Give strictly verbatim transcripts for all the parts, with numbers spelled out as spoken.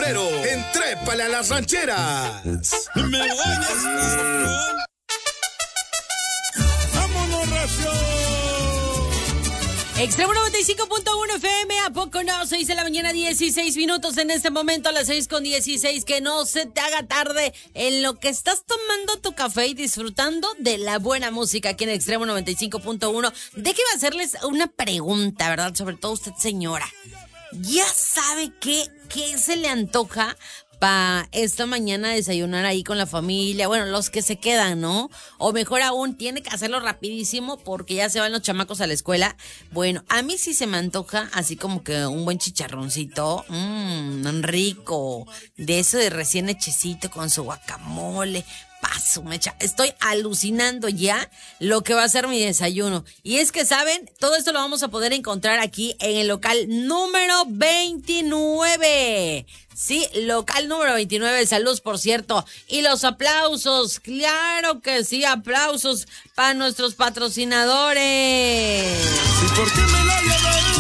febrero, entrépale a las rancheras. Me ¡vámonos, ración! Extremo noventa y cinco punto uno F M, ¿a poco no? seis de la mañana, dieciséis minutos en este momento, a las seis con dieciséis. Que no se te haga tarde en lo que estás tomando tu café y disfrutando de la buena música aquí en Extremo noventa y cinco punto uno. Déjeme hacerles una pregunta, ¿verdad? Sobre todo usted, señora. ¿Ya sabe qué, qué se le antoja para esta mañana desayunar ahí con la familia? Bueno, los que se quedan, ¿no? O mejor aún, tiene que hacerlo rapidísimo porque ya se van los chamacos a la escuela. Bueno, a mí sí se me antoja así como que un buen chicharroncito, mmm, rico, de eso de recién hechecito con su guacamole. Paso, mecha. Estoy alucinando ya lo que va a ser mi desayuno. Y es que, ¿saben? Todo esto lo vamos a poder encontrar aquí en el local número veintinueve. Sí, local número veintinueve. Salud, por cierto. Y los aplausos, claro que sí, aplausos para nuestros patrocinadores. ¿Y por qué me la llevaron?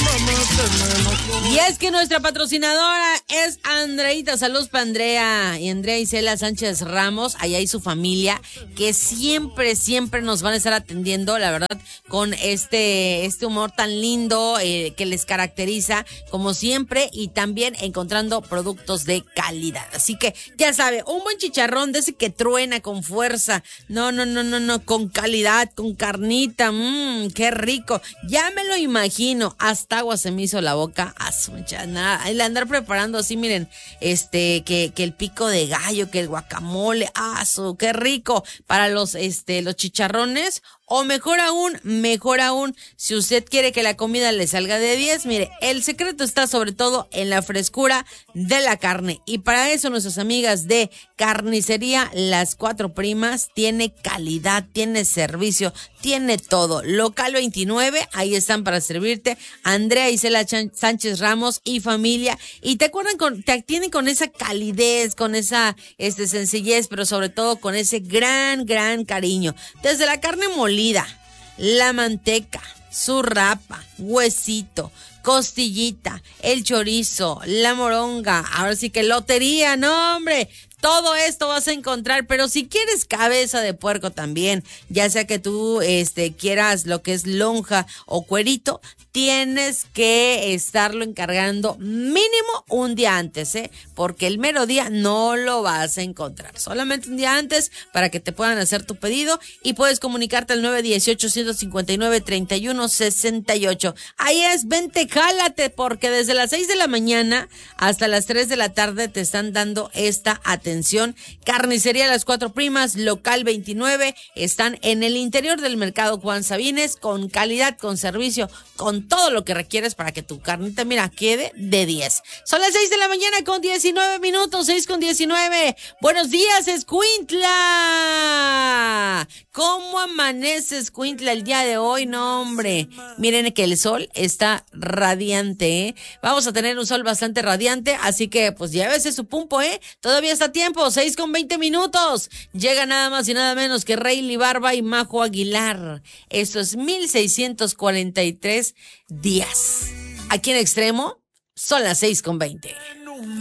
Y es que nuestra patrocinadora es Andreita. Saludos para Andrea y Andrea Isela Sánchez Ramos, allá y su familia, que siempre, siempre nos van a estar atendiendo, la verdad, con este, este humor tan lindo eh, que les caracteriza, como siempre, y también encontrando productos de calidad. Así que, ya sabe, un buen chicharrón de ese que truena con fuerza. No, no, no, no, no, con calidad, con carnita. Mmm, qué rico. Ya me lo imagino. Hasta agua se me hizo la boca. A su nada. El andar preparando así, miren, este, que, que el pico de gallo, que el guacamole. Ah, su, qué rico. Para los, este, los chicharrones. O mejor aún, mejor aún, si usted quiere que la comida le salga de diez, mire, el secreto está sobre todo en la frescura de la carne. Y para eso nuestras amigas de Carnicería Las Cuatro Primas tiene calidad, tiene servicio, tiene todo. Local veintinueve, ahí están para servirte. Andrea Isela Sánchez Ramos y familia. Y te acuerdan, con, te tienen con esa calidez, con esa este, sencillez, pero sobre todo con ese gran, gran cariño. Desde la carne molida, la manteca, su rapa, huesito, costillita, el chorizo, la moronga, ahora sí que lotería, no hombre, todo esto vas a encontrar. Pero si quieres cabeza de puerco también, ya sea que tú este quieras lo que es lonja o cuerito, tienes que estarlo encargando mínimo un día antes, ¿eh? Porque el mero día no lo vas a encontrar. Solamente un día antes para que te puedan hacer tu pedido, y puedes comunicarte al nueve uno ocho, uno cinco nueve, tres uno seis ocho. Ahí es, vente, jálate, porque desde las seis de la mañana hasta las tres de la tarde te están dando esta atención. Carnicería Las Cuatro Primas, local veintinueve, están en el interior del mercado Juan Sabines, con calidad, con servicio, con todo lo que requieres para que tu carnita, mira, quede de diez. Son las seis de la mañana con diecinueve minutos, seis con diecinueve. Buenos días, Escuintla. ¿Cómo amanece, Escuintla, el día de hoy? No, hombre, miren que el sol está radiante, ¿eh? Vamos a tener un sol bastante radiante, así que pues llévese su pumpo, ¿eh? Todavía está a tiempo, seis con veinte minutos. Llega nada más y nada menos que Rayleigh Barba y Majo Aguilar. Esto es mil seiscientos cuarenta y tres días. Aquí en Extremo son las seis con veinte.